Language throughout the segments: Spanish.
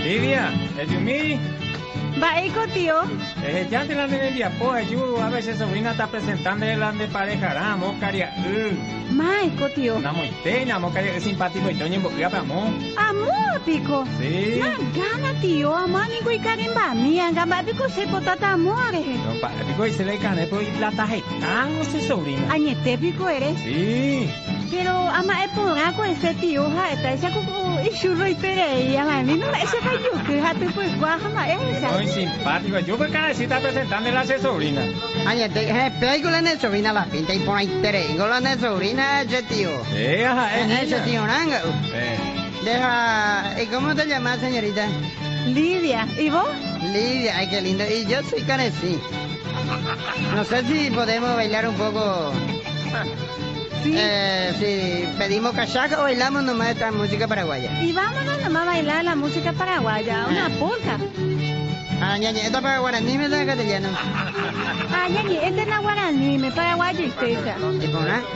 Lidia, ¿es Yumi? Baico, tío. Ya te la de día, pues yo a veces sobrina está presentando la de pareja, ramo, caria. Maico, tío. Na muy tena, mo caria que simpático y toño bocía para mo. Amor, pico. Sí. Na gana, tío. Amor, ni coi carimba mía, gamba pico se potata amore. No, para pico y se le cane, pues la tarjeta, no sé sobrina. Añete, pico eres. Sí. Pero ama es por algo ese tío, ja, está esa como y churro y tere, ama, no ese fallo que ja te pues guaja ma esa. Muy simpático, yo por cada cita presentando la sobrina. Añe, película de sobrina la pinta y por ahí la de sobrina ese tío. Sí, ajá, Ese tío Nanga. Deja, ¿y cómo te llamas, señorita? Lidia, ¿y vos? Lidia, ay, qué lindo. Y yo soy Canecí. No sé si podemos bailar un poco. Sí. Si pedimos cachaca o bailamos nomás esta música paraguaya. Y vámonos nomás a bailar la música paraguaya, una polka. Ah, ñaña, esto para guaraní me da castellano. Ah, ñañi, este es guaraní, me paraguayo y esa. ¿Y por nada?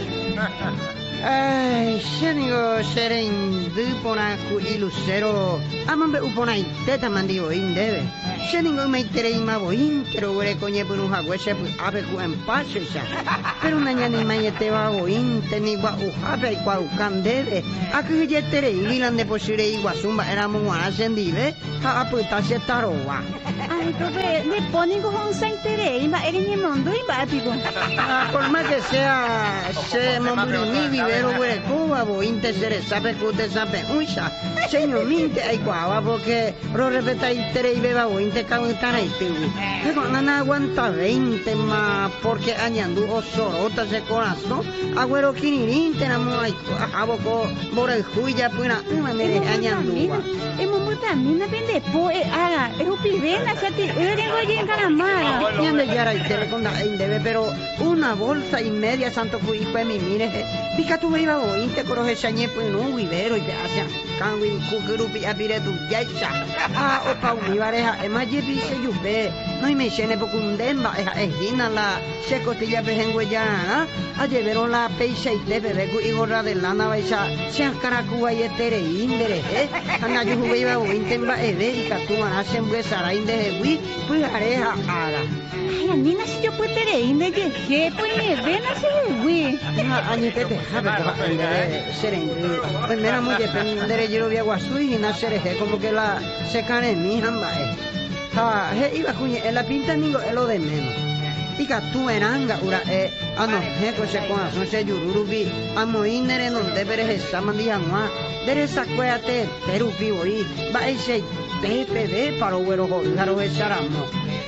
Ay, shenigo seren dupona ku ilusero. Amambe upona iteta mandigo indebe. Shenigo me itere ima boin, pero were coñe por un jagüese abe ku en paso isa. Pero una ñani mayete va boin, teni wa ujabe y kwa ukandebe. Aku yetere ilan de posire iguazumba era muana sendive. Ha aputa se tarowa. Ay, tope, le ponen con un saintere, y va en el mundo y va, pico. Por más que sea, se mamburini vivero were kuba boin te sere sabe ku te sabe uisa. Señor minte ay kwaba porque ro repeta itere y beba boin te cago en tara y pigu. Que cuando aguanta 20 más porque añandu o sorota ese corazón. Agüero kinirin tenamos ay aboko bora el juya puena manera añandu. Hemos también depende po haga, es un pibena, se te erengo y en caramara. Ñande yara y tele con la indebe pero una bolsa y media santo fui fue mi mire. Pica tu iba boin te coroje chañe pues no vivero y te hace cangui kukurupi apire tu yaisa. Ah o pa univareja emaje pise yupe. No y me chene pocundemba es gina la se costilla pejengüeyana. Ayer vieron la peixa y te bebé y gorra de lana baisa. Se ascaracuba y etere indere. Anda yo jugué iba boin temba ede y catuana se embuesara indere wi pues areja ara. Ay, a mí no sé yo puedo tener inde que pues me ven a ser güey. Añe que te jabe que indere seren. Pues mira muy dependere yo vi aguasui y na sereje como que la se cane mi hamba. Ha he iba cuñe en la pinta ningo es lo de menos. Ika tu eranga ura ano he ko se con aso se yururubi amo inere non debere esa mandia ma dere sacuate terupi oi ba ese PPD para güero garo esaramo.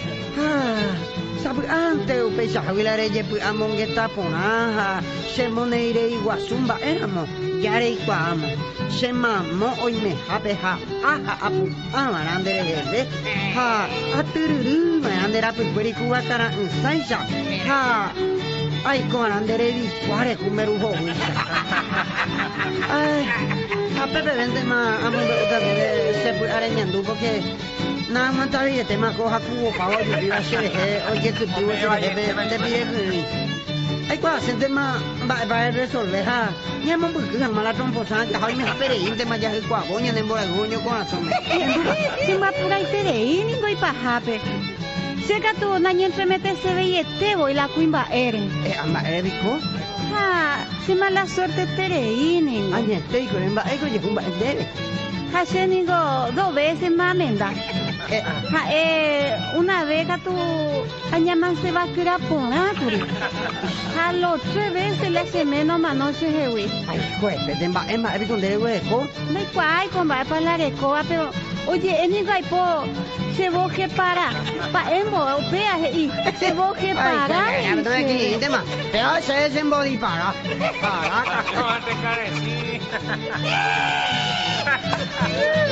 Sabe ante o peixa huilare je pu amon que tapona se moneire iguazumba éramos yare iguamo se mamo oi me habe ha apu amarandere hede ha atururu marandera pu kweri kuwa kara insaisa ha ai konandere di kware kumeru ho ai a pepe vende ma amon de se pu arañando porque nada más todavía te me coja cubo para hoy y va a ser oye que tú te pide que ay cuál se tema va a resolver ha ni hemos buscado mala tromposa ya hoy me espere y te más ya el cuagoño de emboragoño con asombro Se va por ahí tere ni goy pa hape. Se que tú na entre mete se ve y te voy la cuimba eren. amba erico Ah, se mala suerte tere ni. añe te digo en va ego je kumba debe Ha se ni go 2 veces más menda. Una vez que tú añaman se va a quedar por aturi. A los 3 veces le hace menos manoche hewi. ay juez te va en va con debe hueco No hay cual con va para la recoa, pero oye, en el gaipo se boje para embo, opea y se boje para. ya me tengo que ir tema pero se es en body para No, te carecí.